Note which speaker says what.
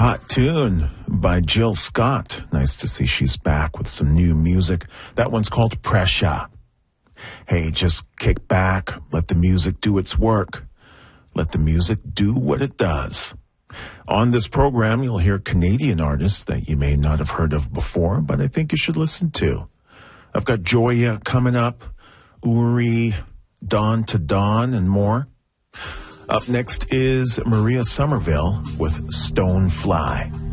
Speaker 1: hot tune by Jill Scott. Nice to see she's back with some new music. That one's called Pressure. Hey, just kick back, let the music do its work. Let the music do what it does. On this program, you'll hear Canadian artists that you may not have heard of before, but I think you should listen to. I've got Joya coming up, Uri, Dawn to Dawn, and more. Up next is Maria Somerville with Stonefly.